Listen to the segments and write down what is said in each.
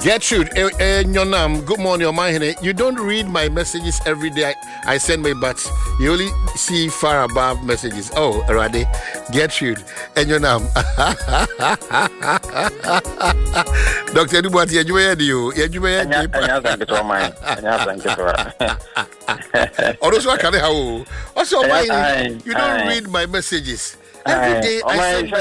Gertrude, Nyonam, good morning, Omahene. You don't read my messages every day. I send my but you only see far above messages. Oh, Rade, Gertrude, Nyonam. Dr. Dubuati, you heard you. You don't read my messages. Every day I send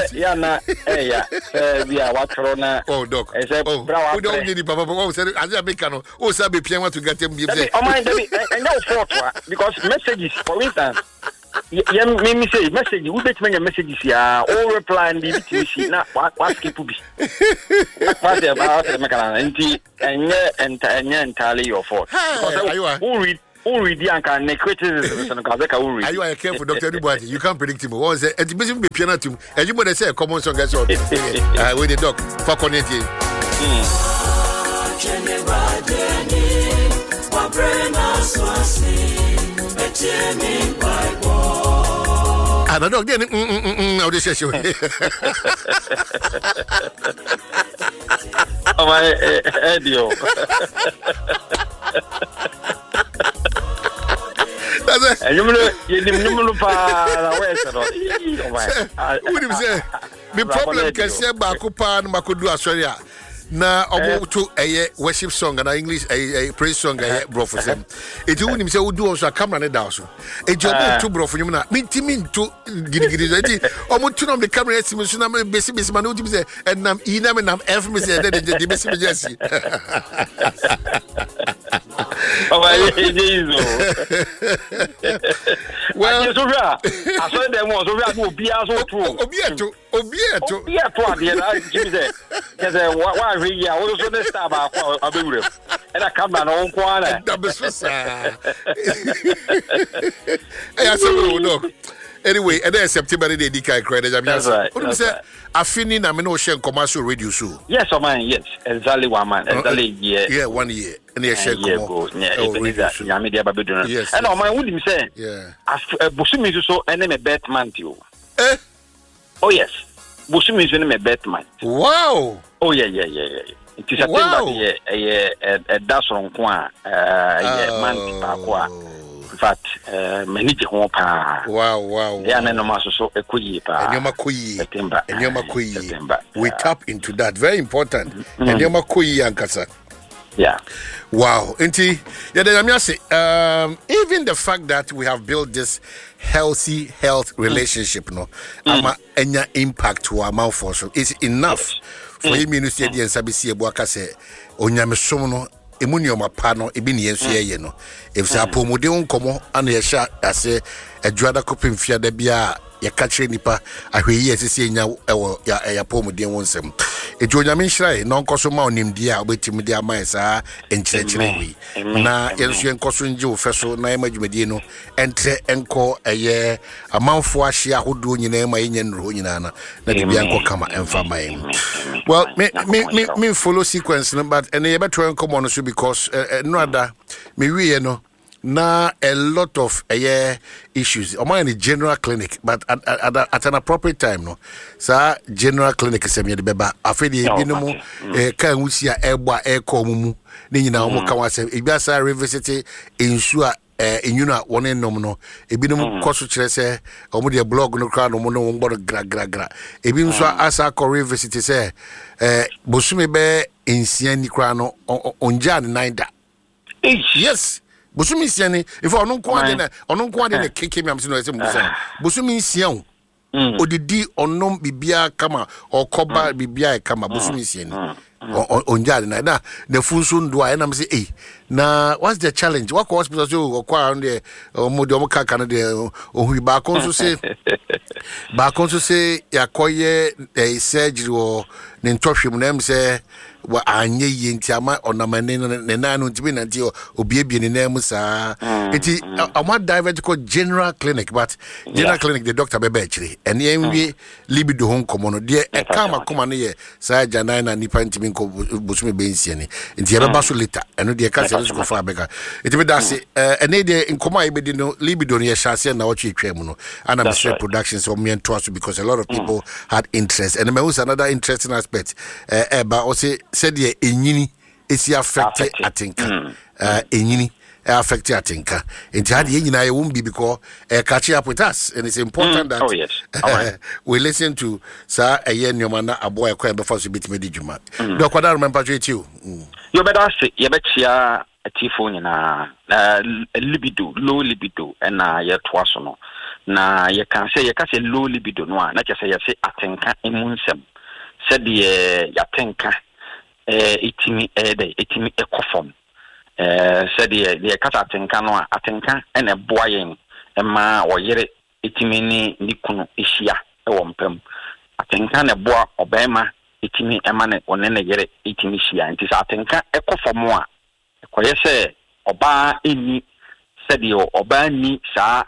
oh, Doc. Oh, we don't need it, Papa. Oh, as a big cano. Oh, Sabi Piano to get him. Because messages, for instance, me say message. We bet me messages here. All reply and be busy. Now, what keep to be? What about the mechanism? And entirely your fault. Who read the anchor criticism? Are you are careful, Dr. Dubuati? You can't predict him. One say, "It's busy be piano to." And you better say, "Common song as well." With the dog for connecting. And the dog then. How this show? Oh my Edio. And you know, the problem can say Bakupan Makudu Australia. Na omo to a worship song and English a praise song bro for them. It wouldn't say do also camera ne down so. A job to bro for you na mintimin to gidi omo to the camera estimation na basic manu to say and nam ina me nam f me say the basic jersey. Well, I saw them was over Obia why really I was on the star and I come down on corner. Anyway, and then September they decay credit. That's right. I finish I'm no share commercial radio show. Yes, man, yes. Exactly 1 month. Exactly yeah, 1 year. And they share commercial. Yeah, media baby. Yes. And my would say, yeah. Busumi so and then a bet month you. Oh yes. Busumi is in a bet month. Wow. Oh yeah. It is a that's wrong one. Month in fact, many wow. Yeah, no matter so a kuyi pa. We tap into that. Very important. And Yamakuyi Yankasa. Yeah. Wow. Inti, even the fact that we have built this health relationship, no, any impact to our mouth also is enough for him to say the Sabisi Abuaka say, Onyamisono. Emunio mapano ebini yensu ye no if say apomode onkomo ana ye sha ase adwada kopim fia da bia ye ka kire nipa ahweyi asese nya ewo ya pomode wonsem ejonyame nhrai no nkoso ma onimdi a obetim de amaye sa enkyerechire wi na yensu enkoso nje ofeso na emadwumadi no entre enko eye amanfo ahye ahodo nyina ma yenye nro nyina na de bia enko kama emfa mai. Well, me follow sequence, but and you better come on because no other me we no na a lot of issues. I'm in the general clinic, but at an appropriate time, no. So general clinic is me the beba. Afedi binomo kan wusia eba ekomumu. Ni nyina omo kan wase. Ibiasa revisit ensure enyuna wone nom no ebinum koso kire se omo de blog no kra no mo no ngbo gra ebi nso asa ko revisit se bosumi be ensia ni kra no onja ne naida. Yes, bosumi ensia ni if ono nko ade na keke mi am se no se musa bosumi ensia o odidi onom bibia kama okoba bibia kama bosumi ensia ni onja ne naida the funso ndo a na me say na what's the challenge? What hospital so kwa on the omo kaka no de ohu ba konso se yakoye surgery o ne ntwohwem na em se wa anye yi ntiama onamane ne nanu ntibi na nti obiebie ne namu saa eti amwa divertical general clinic but general clinic the doctor bebe chiri ene enwie libido ho nkomo no de e kama koma no ye saa jana na nipa ntimi nko bosumi bensie ne nti ebe baso later eno de ka se ko fa beka eti be dase ene de nkomo a ebedi no libido no ye hyase na watwe twam no ana Mr. Productions so me to because a lot of people had interest and there was another interesting aspect eba o se said ye enyini esi affect atenka enyini affect atenka enti hade nyina ye won bi because catch up with us, and it's important that we listen to sir aye nyoma na abo e kwa be for so bitime di djuma do kwada remember you you better say you betia atifo nyina libido, low libido, and ye toaso no na ye can say low libido no na je say ye say atenka emunsem said ye yatenka etimi ekofom said ye kasa atenka no atenka ene boa yen ema oyere etimi ni kunu ehia ewo mpam atenka ne boa obema etimi ema ne onene yere etimi hia nti sa atenka ekofom a ekoye se oba eni said ye oba ni sa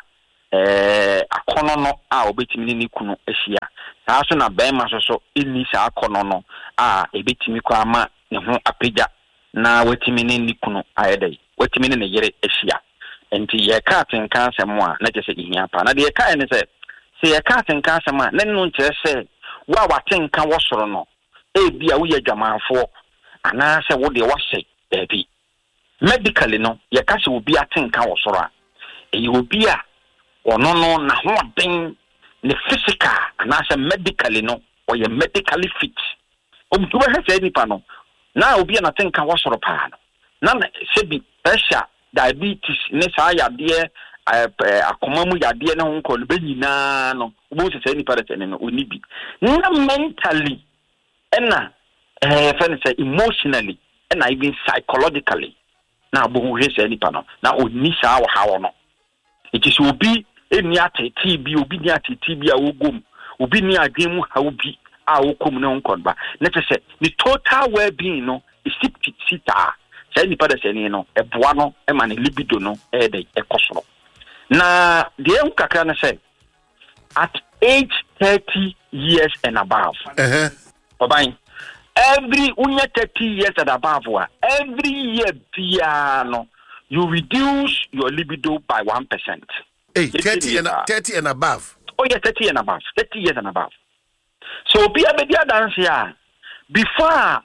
akono no a obetimi ni kunu ehia saa so na bema so eni sa akono no a ebetimi kwa ama ne ho apega na wetimi ni kunu ayedai wetimi ne yere ehia enti ye ka atenka asem a na je se ihia pa na de ye ka ne se ye ka atenka asem a ne no nche se wa watenka wo soro no bia wo ye dwamanfo ana se wo de wo hye ebi medically no ye ka se obi atenka wo soro a obi a ono no na ho den ne physical ana se medically no or ye medically fit to be say nipa no na obi na tenka wo soro pa no na se bi pressure diabetes ne sa ya de akoma mu ya de ne ho ko be nyina no obo se say nipa de no oni bi na mentally ena say emotionally and even psychologically na bo hu say nipa no na oni sa wo ha wo no it is obi eni atete bi obi ni atete bi a wogom obi ni adwen mu ha obi a wokom ne onkonba na tese the total well-being no is sita say nipa de sene no eboa no e ma ne libido no e de ekosoro na de nkakra na say at age 30 years and above oban every unya 30 years and above every year piano you reduce your libido by 1%. Hey, 30 and above. Oh yeah, 30 and above. 30 years and above. So be a media dance here. Before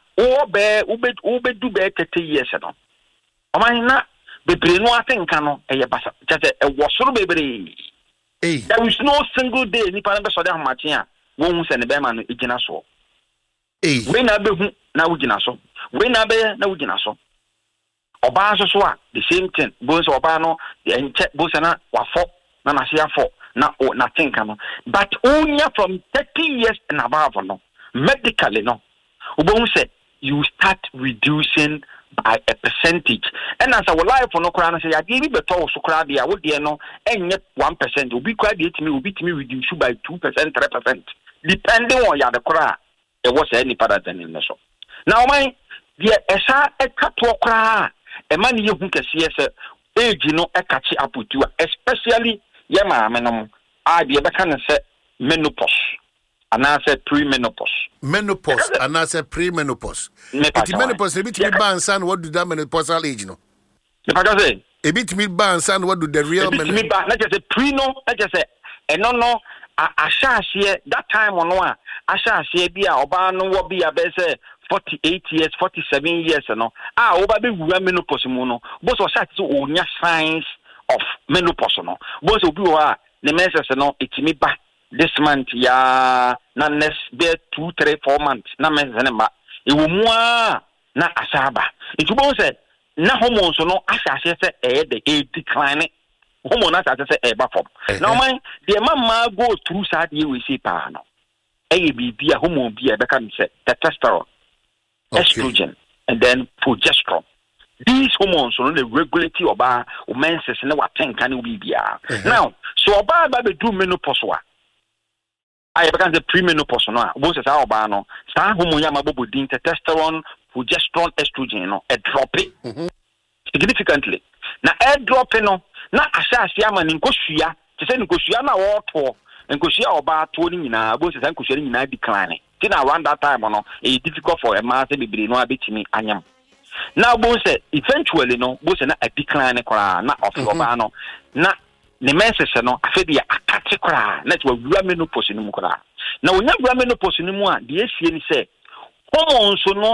ube do be 30 years no. Omana bebre no atenka no eye basa. Just e wosoro bebre. Hey. There is no single day ni pa na be so de hamache a wo hu se ne be ma no egina so. Hey. We na be hu na wo gina so. We na be na wo gina so. Oba so a the same thing both oba no enche both na wafo na na sia fo na o na tinka no but only from 30 years and above no medically no obo say you start reducing by a percentage and as our life no kra na say ya dey be to so kra dey a wo dey no enye 1% obi kra dey timi reduce by 2% 3% depending on ya the kra e was any pattern in so now my the esa e kato kra e man ye hu kese se age no e catch up with you especially ye ma menom a de be kan se menopause ana se premenopause ana se premenopause it menopause e bit me ban san what do that menopausal age no the fact say e bit me ban san what do the real menopause na just say pre no na just say eno no ashahye that time ono a ashahye bi a oba no wo bi a be say 48 years 47 years no oba be wura menopause mu no bo so start so onya signs of menopause no bo so bi wa the menses no itimi ba this month ya na next be 2 3 4 months na menses ne ba e wo mu a na asaba it bo say na hormones no ashahye say the decline hormone ashahye say e ba form now man the mama go through sad ye we see pa no bibia hormone bia be kan say testosterone estrogen and then progesterone. These hormones are the regulatory oba o menses na watenka ne bibia. Now, so oba ba be do menopause wa. I began the premenopause no. Bo se sa oba no, sa hormone ya mabobo din testosterone, progesterone, estrogen no, e drop it significantly. Na e drop no, na asase ama ni nkosua, te se nkosua na wo to, nkosua oba to ni nyina, bo se sa nkosua ni nyina decline. Around that time, it's difficult for a man to be no abitimi anyam. Now, both say eventually, no, both a decline, not of Obano, not the message, no, I said, a category, that's what menopause in Mukra. Now, we have menopause in Mua, the SCN say, hormones, no,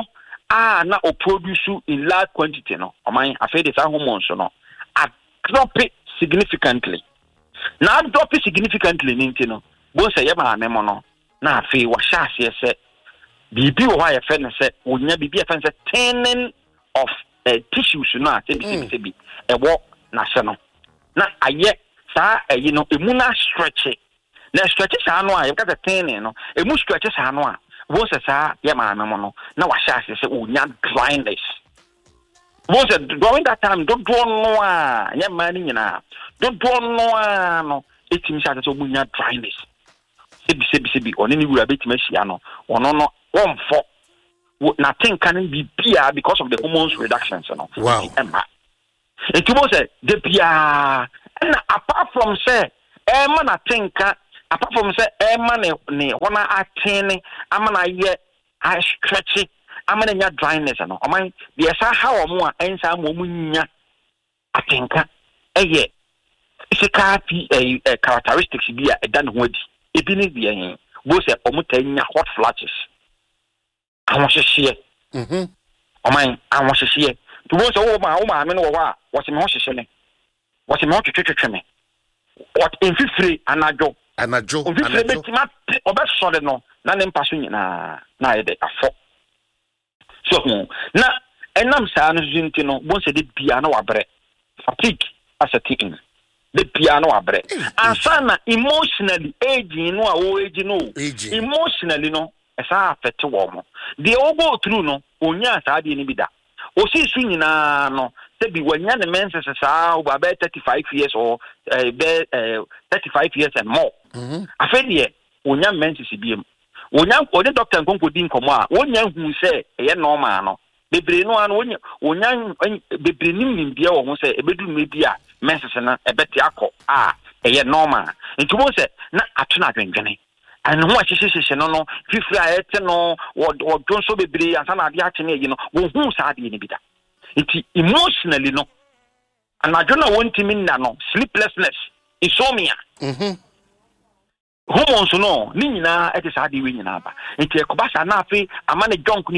na o produce in large quantity no oman afei de sa hormones no a drop it significantly na drop it significantly ninti no bo say yema amemo no na afei wa hyase se bibi wo ha ye fe ne se onya bibi ye fe se thinning of tissues no a se bi ewo na se no na aye sa eyi no emu na stretch na stretch sa no a ye ka thinning no emu stretch sa no a wo se sa yema amemo no na wa hyase se onya dryness. Was during that time, don't draw no yeah money nyina. Don't draw no it means that so munya dryness. Sebi oni ni wura betime hia no. Ono no one for nothing can be bia because of the hormones reductions no. Wow. It was the bia and apart from say man I think apart from say man ne wana atene amana ye I stretch it amana nya dryness no oman de esa ha omo a ensa mo munya atenka eye sika pi characteristics bi a eda ne ho adi ebi ne bi en bo se omo tanya hot flashes awon hwehye oman awon hwehye to bo se wo ma me no wo a wo se me ho hwehye ne wo se me ho twetwetwe me what in fifre anajo fifre betima obesode no na ne mpaso nyina na ede afọ so na enam saa no zinti no bon se de bia na wabre fatigue asserting de bia na wabre ansana emotionally aging no a o age no emotionally no esa affect wo mo de o go through no onya saa de ni bi da o si su nyina no se bi wanya ne menses saa o ba 35 years or 35 years and more afedie onya menses biem wonya ode doctor nkonko di nkomo a wonya hu se eye normal no bebre no an wonya bebre nim bia wo hu se ebedu mebi a menses na ebeti akọ a eye normal ntumo se na atuna adwendwene an ho ahyehye no fifiri a ete no wo donso bebre ansa na ade ache na eyi no wo hu sa ade ni bida nti emotionally no anadwona wontimi nna no sleeplessness insomnia hormones no ni nyina ete sa de we nyina ba enti ekobasa na afi ama ne jonku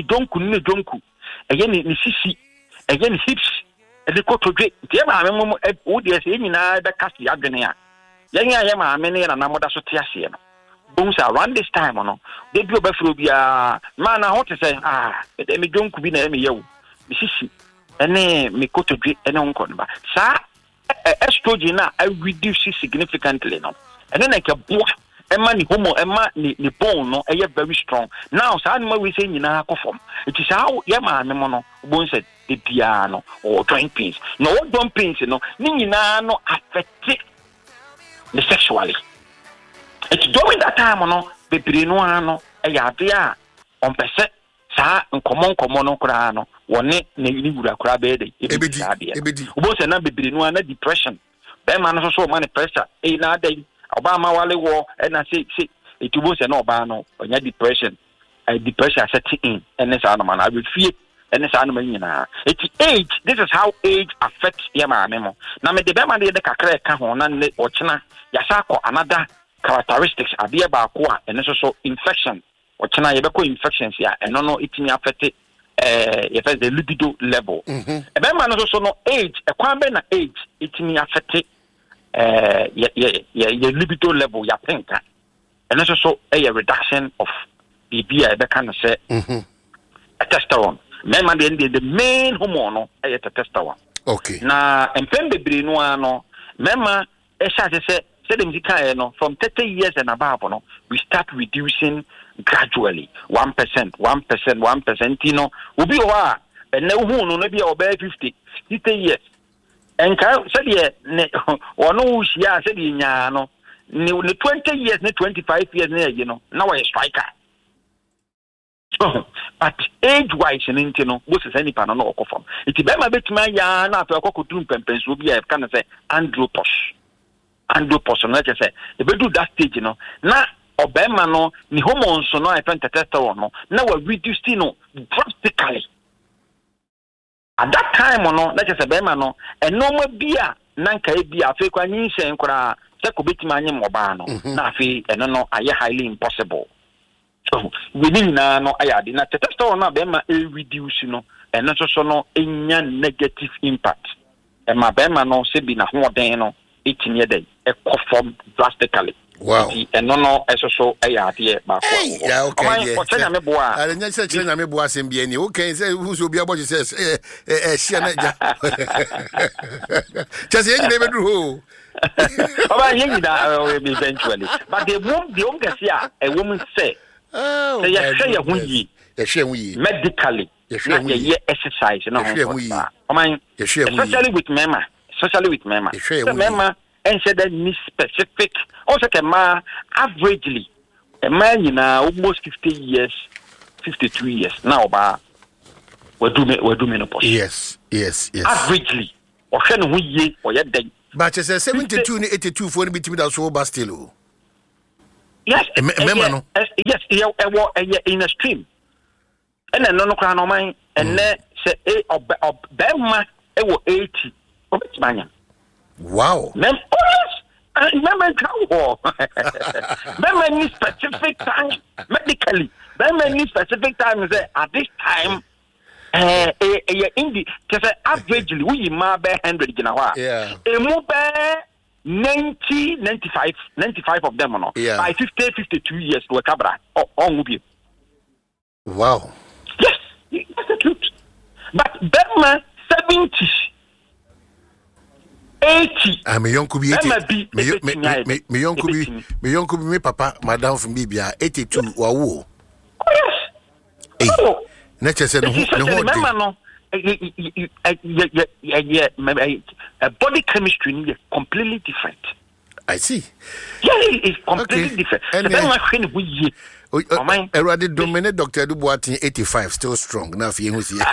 eye ni sisi eye ni hips ede kotodwe enti ma amemo wo de ese nyina be kasi adwene a ye ma amene na na moda so te ase no bonsa around this time no de bi obafro bia ma na ho te say ede me jonku bi na me yewu mi sisi ene me kotodwe ene onko no ba sa estrogen na reduce significantly no ene na ke boa Emma ni homo Emma ni bone no very strong now sa anima we say nyina akofom it is how ye ma me mo no bon said the piano or joint pains no joint pains no ni nyina no affect the sexually it's during that time no bebre no ano ade a on pese sa nkomo no kra no woni na ni wura kra be dey ebedi bon say na bebre no na depression be ma no so man pressure na dey Obama wale wo na say etubo se na oba no onya depression setting in and sa no man I will fear and sa no man nyina it age this is how age affects yama memo na me de be ma de kakra ka ho na ne ochena ya sa ko another characteristics ade ba ko a ene so infection ochena ye be ko infections ya eno no itimi affect ye first the libido level e be ma no so no age e kwan be na age itimi affect your libido level ya penka and also a reduction of the beer that can say testosterone men the main hormone a testosterone okay na empem bebre no ano mema e sha say them no from 30 years and above no we start reducing gradually 1% you know obi wa and no hu no be over 50 years enka said ne ono ushia said nya no ne 20 years ne 25 years ne you know now a striker but age wise nti no wo se sani pa no okofom iti be ma betima ya na afa akokoturu pempenso bi e kan say andropause no say e be do that stage no na obema no ni hormones no e testosterone no na we reduce no drastically. At that time, no, let's say, Bema, no, and no more beer, Nanka, be a fake one, you say, Secobit Mani Mobano, Nafi, and no, I highly impossible. So we need no ayade na testosterone na be ma reduce no and so no enya negative impact e ma be ma no se bi na hoden no etimi dey e conform drastically. Wow. And no so ayade ba ko. Yeah, okay. What nya me boa. I nya say nya me boa sem bi ani. Okay, say who so bi about says share na ja. Just yen dey bedru ho. Oba yen da eventually. But the womb get here a woman say oh. Say you say you yi. Medically. You exercise no. Especially with mema. So mema and said that ni specific also can ma averagely a man in almost 50 years 52 years now ba we do menopause. Yes. Averagely or can we ye or yet day but it's 72 and 82 for between that so bastilo. Yes, yes, in a stream. And then no crown on mine and then say Bema 80 of its mania. Wow. Remember any specific time medically. Any specific time say at this time averagely we ma be 100 ginawa. Yeah. 95 of them no. Yeah. By 52 years to a cabra on be. Wow. Yes, that's the truth. But Bema 70 80. I'm a young could be 80. Me young could be me papa, madam from Bibia 82 wow. Oh yes. Oh. Nature said no. Body chemistry is completely different. I see. Yeah, it's completely different. And then we already dominate Dr. Dubois 85 still strong. Now for you see.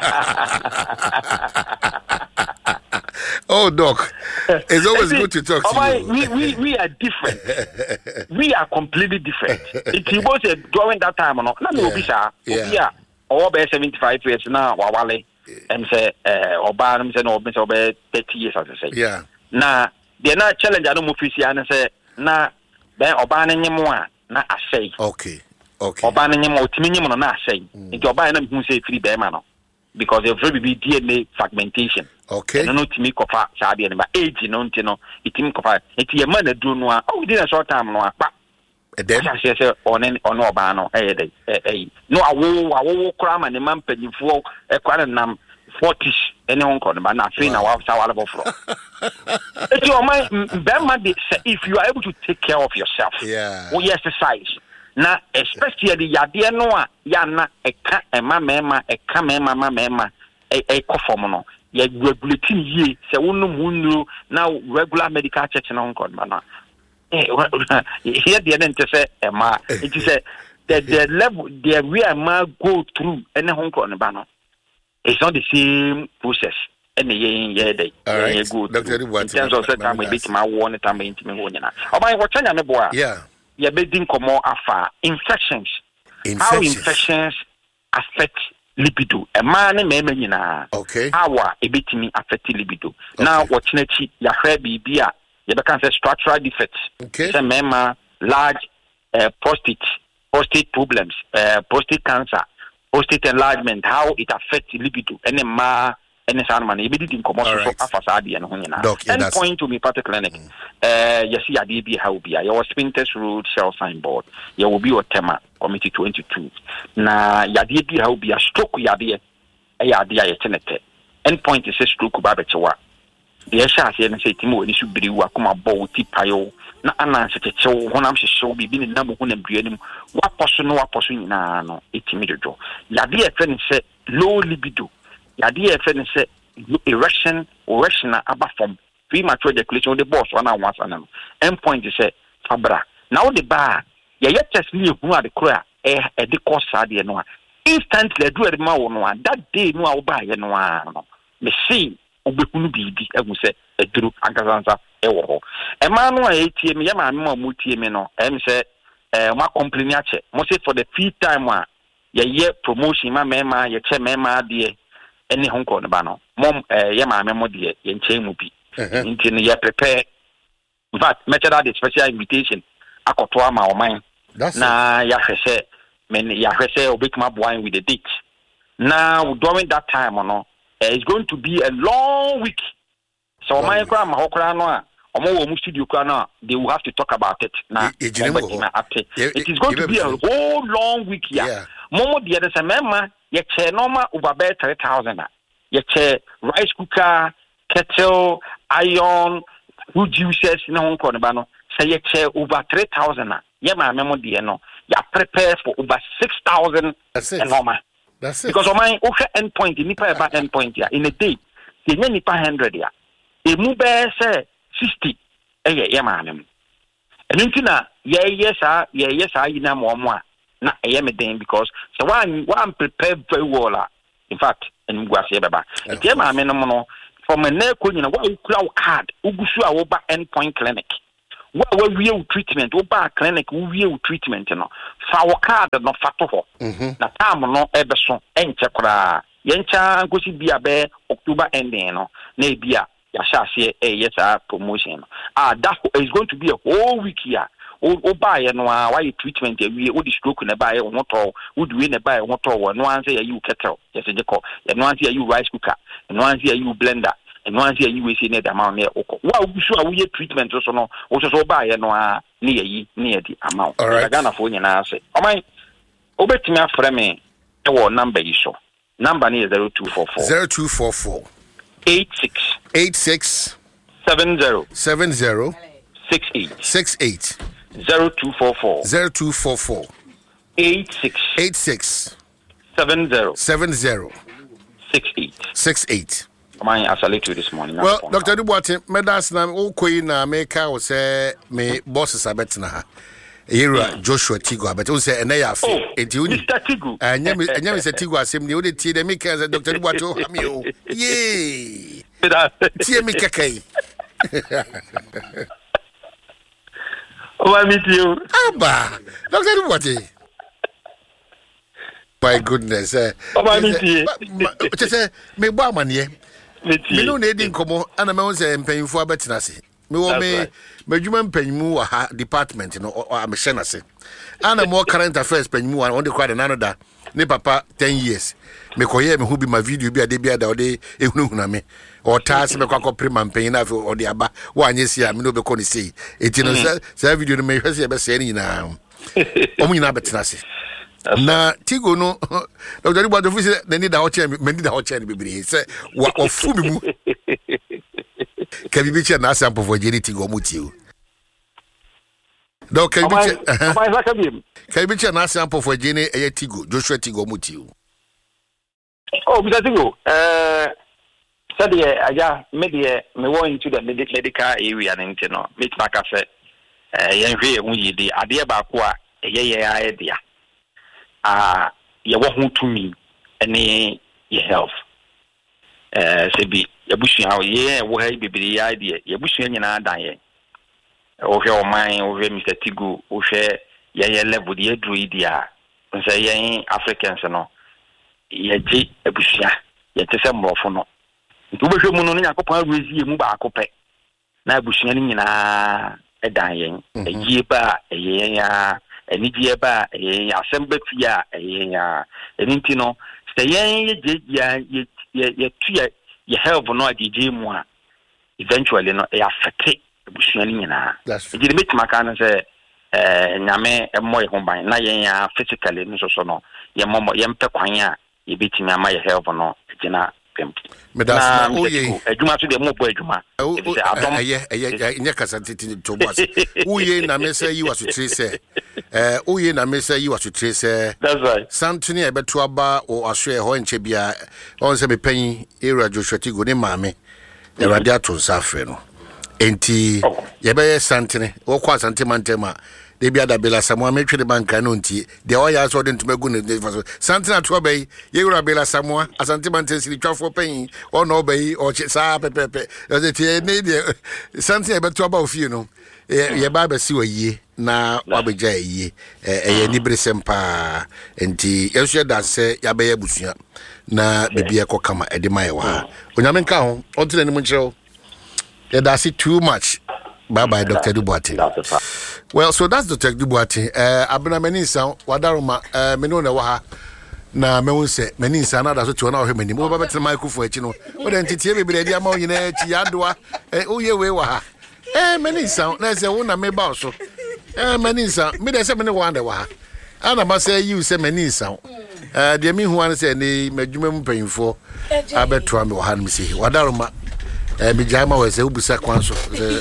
Oh, Doc, it's always good to talk to you. We are different. We are completely different. It was during that time, no, yeah. All by 75 years now, Wawale, and say, Obama, and Obama, 30 years, as I say. Yeah. Now, they're not challenge. I don't move and say, now, then Obama and Yamua, not I say. Okay. Obama and Yamua, Timinium, not say. Into Obama, who say free Bemano. Because there's very big DNA fragmentation. Okay. No, to me, Kofa, Sabi, and by age, you know, it's in Kofa. It's your man that do no. Oh, we did a short time, no. Then I say, on Obano, no, I will cram and a man penny for a quarter 40 any uncle, but not 3 hours. It's your mind, if you are able to take care of yourself, we exercise. Na especially the yadia noa yana a mama a coformono ye regulating ye se wonu now regular medical check in Hong Kong mana here the end to say ma it is the level the way ma go through any Hong Kong bana it's not the same process any day good in terms of time we bit my one time intimate one na oba what chanya me boa you're bedding more afa infections. How infections affect libido. A man and okay. How a bit me affect libido. Okay. Now what's next? You have BBA. You can say structural defects. Okay. Some large prostate problems, prostate cancer, prostate enlargement. How it affects libido. And man, you did in commercial facade and Honina. Point to me, particularly. You see, a DB how be your Spinters Road Shell signboard. You will be a tema committee 22. Now, ya DB how be a stroke yadia, a yadia tenete. End point is a stroke babachawa. The Asha and say Timo, and should be Wakuma bow tipayo. Na answer to show when I'm so be been number one and breeding. What person no, it's immediate. Yadia friend said low libido. Yadia friend said erection above from premature ejaculation the boss 1 hour and end point is fabra. Now the bar ya just me who are the cry the course idea no instantly do it ma no that day no I buy no me see obehunu bibi e say e duru agasansa e wo ho e ma no a etie me ya ma mu tie me no em say ma complain ache mo say for the few time a ye promotion ma ye che de any Hong Kong ba no mom ye ma mo de ye nche mu bi nti no ye prepare in fact make that the special invitation akoto ama o man na ya hwese men yahwese obekuma boy with the date. Now during that time it's going to be a long week. So my grandma hokra no studio they will have to talk about it now. It is going to be a whole long week here. Momo the other semema ye che normal over 3,000. Ye che rice cooker, kettle, iron, food juices no honko ne ba no. Say ye che over 3,000. Ye ma memo the no. Ya prepare for over 6,000 and normal. That's it. Because my endpoint, nipa about endpoint here in a day. Ye nipa 100 here. E mu be say 60 ye manem enuntina yes ina mo na me den because so one prepare very well in fact en guase beba e ma me no from na ko nyina wa kura card ugusu a wo ba endpoint clinic wa wie treatment wo ba clinic wo wie treatment no fa wo card no fato ho na time no ebe so enche kura yencha nkosi bia be October ending no na bia yes, promotion. That is going to be a whole week here. O buy no why treatment we o the stroke na buy o motor o do na buy o motor no answer you kettle yes e call no answer you rice cooker no answer you blender no answer you we say na the amount na okọ wa o so we treatment so no o so buy no na yi na di amount Ghana for nyina say o man obetimi afre me e wo number yi so number ni 0244 86 70 68 0244 86 70 68. I salute you this morning. Well, Dr. Dubois, medas na okoi na meka o say me bosses abetna ha. Era Joshua Tigo but o say na ya fe enti uni Mr. Tigo. Anya me Mr. Tigo asem ni o de tie de meka say Dr. Dubois o ha me o. Yee. Tie me kakai. Oh, I meet you. Aba. Dr. Dubois. My goodness. Oh, I meet you. Just say me ba manie. Me no na edi nkomo ana me won say mpanyimfo abetina se. Me wo me madwuma mpanyimu wa ha department no am hye na se. Ana mo current affairs panyimu wa on de kwa de nanoda ne papa 10 years. Me koye me hu bi ma video bi ade bi ada ode ehunahuna me. O ta se me kwa prima mpanyin na fe ode aba wa anye sia me no be ko ni sei. Eti no sa video no me hwese e be se ni nyina. Omu nyina betina se. Na Tigo no Dr. Dubois do fisi na ni da ho che me ni da ho che ni bibiri se wa ofu mi mu ka bibi che na sample for jeni Tigo mu tiu do ka bibi che ka bibi che na sample for jeni eye Tigo Joshua Tigo mu tiu oh Mr. Tigo said yeah me went into the medical area nti no me maka se yen hwe hu yidi ade ba ko a eye dia ye wo hu to me any your health say be ye busua ye wo ha bibiri ya de ye busua nyina dan ye o hwe o man o hwe Mr. Tigo o hwe ye level de dru dia say ye Africans no ye ji busua ye tese mrofo no nti wo hwe mu no yakopon rezi mu ba akopɛ na busua ni nyina dan ye ye ba ye ya enijie ba assemble ya eninti no say ye ye help no adije mu a eventually no e affect ebusuani nyina e di meet maka no say nyame emoy ho ban na ye ya physically no so no ye momo ye mpe kwan a ye betimi ama ye help no gina Medas na oye adwuma so de mo bo adwuma nya kasantiti to boss oye na mesa yi wasotire se oye na mesa yi wasotire se that's right santuni e beto aba o ahwe ho nche bia on se bepanyi era Joshua Tigo ne maame e rade ato safre no enti ye be santene wo kwa santemantema de bia da bela Samoa metwe de banka no nti de o ya so de ntumagu ne santina to obey ye wura bela Samoa asante manten siri twafo pen o no obey o sa pepepe o de tie ne de santina be to aba ofie no ye ba ba si oyie na wabeja yie ye ni bresempa nti yeso da se ya be ya busua na bibia ko kama e de mai wa onyame nka ho on tene ni mu nkyereo ye da se too much. Bye bye, Dr. Dubois. Well, so that's the tech dubuati. Abena menisa wadaruma menu na waha na mewu se menisa na da so ti ona ohwe mani. Mo ba betre microphone echi no. Wo den titie bebre dia ma onye na echi yadoa. Oye we wa ha. Menisa na se wo na me ba so. Menisa me de se me ne wa de wa ha. Ana ma say you say menisa. De mi hu an say ne madwuma mu panyimfo abeto am wa ha no se. Wadaruma bijama we say ubusa kwanso.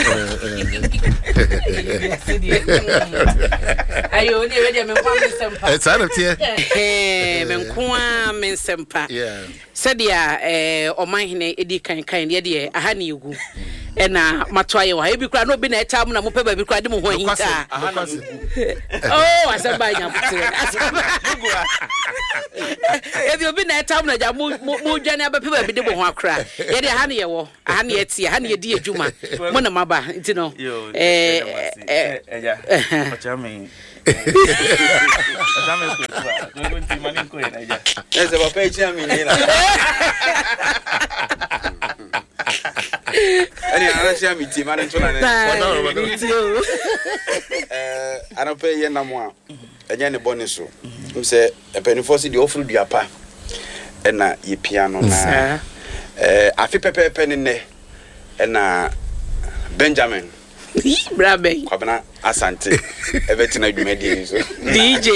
Ayo ni we de me kwa sempa. It's out of here. Me kwa me sempa. Yeah. Sadia omahene edi kan de aha ne yugu. Ena matwaye wa ebi kura no bi na etam na mo pe ba bi kura de mo ho hinta. Oh, asaba nya putere. Ebi obi na etam na ja mo dwane aba pe ba bi de mo ho akra. Ye de aha ne ye wo. Aha ne ye tie, aha ne ye di adwuma. Mo na maba, nti no. Eja. Ochame. Ochame ko. Go nti mani ko ina eja. Ese ba pe chi ami ni na. Ani arasia mi ti mani tuna ne. Ana pe ye na mo a. Enya ne boni so. Mse epenifo si di ofru duapa. Ena ye piano na. Afi pepe ne ena Benjamin Brabe kwabena asante ebetina dwumadi so DJ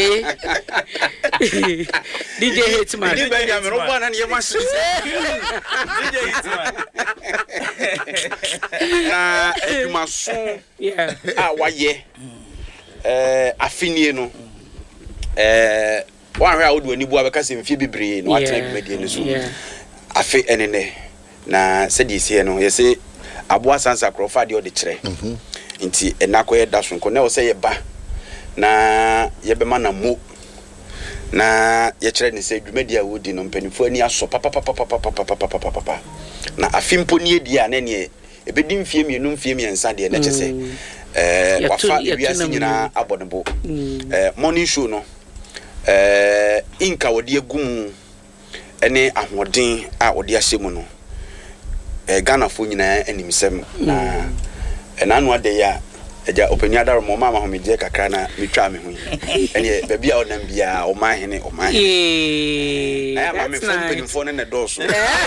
Hitman DJ Benjamin ro na ne mashi DJ Hitman na edumaso yeah waye afinie no wan hwe a wodu ani bu abeka se mfie bibre no atena dwumadi ni so afi enene na sedi sie no yese aboa sansa krofa de ode kire nti enakoye dasonko na wo se ye ba na ye be ma na mo na ye kire ni se dwumadi a wodi no mpanifo ani aso papa na afimpo ni edi a na ne ebedi mfie mienu mfie miensa de na kyese wafa wiase nyina abodebo morning show no inka wodi egum ene ahoden a wodi ahyemu no Ghana fo nyina animsem na enanu ade ya eja opani adaro mo mama ho meje kakra na metwa me ho ene baabi a onam bia o mahene na ma me fo penifo ne doso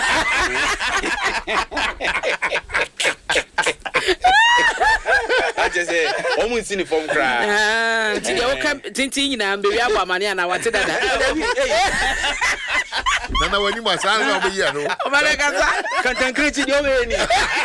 aje se o mu nsini fom kra ti de o kam tintin nyina mbe wi abo amane na wate dada Nana wani masana na obi ya no. Omale kasa kantankrichi di owe ni.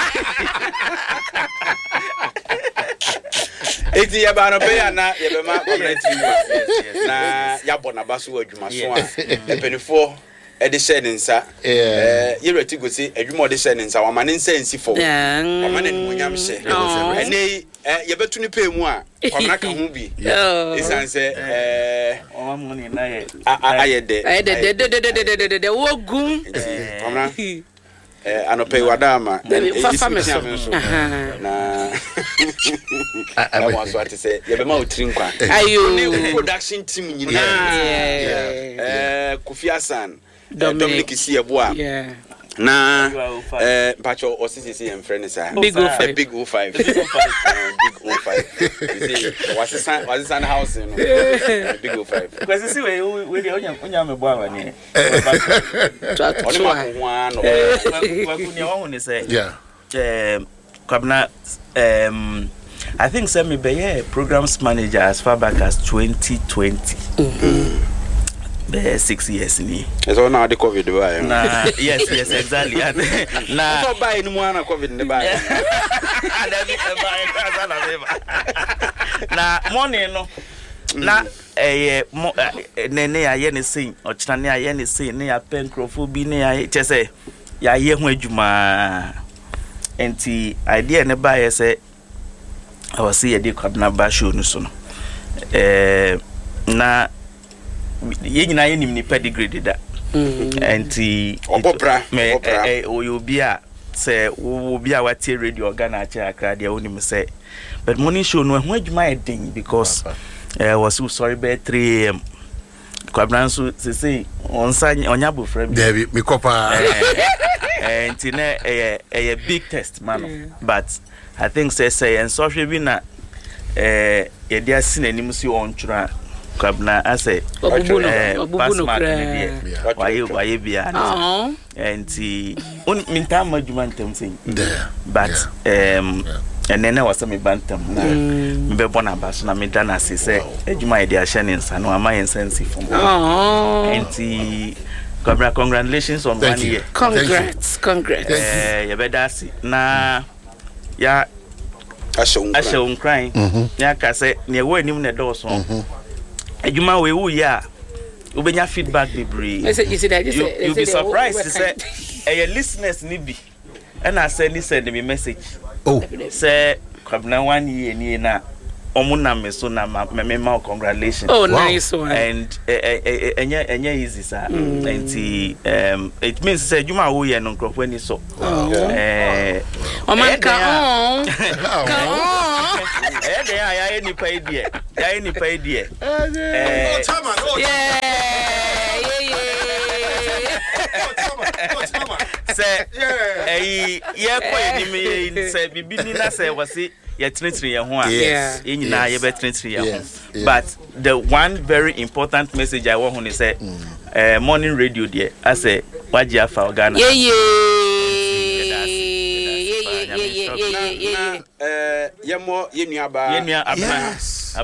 Eti ya ba no pe ya na ye be ma community na ya bona baso adwuma so a epenifo e de share nsa ye reti go say adwuma de share nsa wa mane nsa nsi fo wa mane ni munyam she ene ye betu ni pe mu a kwamna ka ho bi isanse o ma ni na ye ayede de wogun kwamna anope wadama fafa meso na I want to say ye be ma otiri nkwa ayo production team nyina Kofi Hassan Dominic Sieboa na pacho osisi en friend sa Big 05 Big 05 Big 05 see was san house no Big 05 kwesi si we de onya me bo awani oni ma ko ano wa kunya wa huni say Yeah. Kwabna I think say me be programs manager as far back as 2020. 6 years ni. So now the COVID buy. Nah, yes exactly. Nah. So buy ni mo na COVID ni buy. Na money no. Na nene ya ye ne sin, ochina ne ya ne sin, ne ya penkrofo ne ya chese ya ye ho adwuma. Enti idea ne ba ye say I was see the Kwabena ba show no so no. Na ye nyina ye nim ni pedigree da. Enti opopra obi a say obi a wate radio Ghana acha akra dia onim say but morning show no ho adwuma e den because was so sorry be 3 am Kwabena so say onsa onya bofra bi David me kopa enti na a big test man but I think say and sorry be na yɛde asi n'anim si ɔntwerɛ Kwabena ase waye bia nti minta madwuma ntam sɛ but and then I was a bantam na mbebona baso na me dana se sɛ adwuma yɛde ahyɛ ne nsa no ama yɛn sense from nti Kwabena, congratulations on 1 year. Congrats. Yebedasi na ya ashe uncrying. Ya ka say ne wo anim na dɔɔso. Adwuma we wu ya. Ubenya feedback bebree. You'll be surprised to say your listeners ni bi. And I send me message. Oh. Say Kwabena 1 year ni na omuna me so na me congratulations. Oh, wow. Nice one. And enya easy sir. And it means say juma wo ye no nkrofo ni so. Man ka ya ni pa idea. Ya ni pa idea. Say ko ni me say bibi ni na say wasi ye trinitri ye ho a nyina ye be trinitri ye ho. But the one very important message I want to say morning radio there I say waji afa Ghana yemo yenuaba a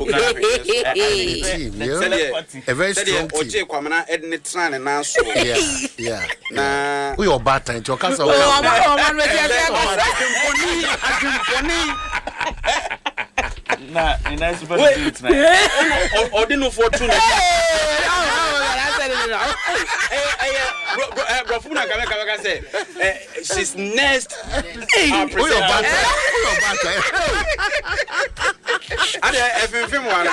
very strong team. Oje Kwamena edne tran na so na we your bad time to cast na nice to do it now ordino for two Brofuna Kaka say she's next we your bad time FM one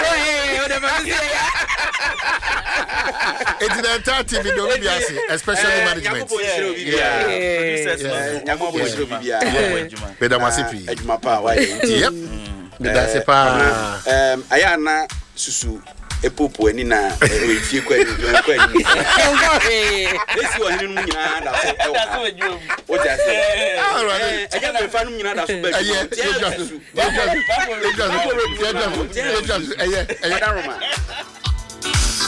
it's the entire TV don't be especially management yep that's pa ayana susu epopo ani na efie kwa ni esi wo hinu nyina da so o ja se eja na fa nu nyina da so ba yeah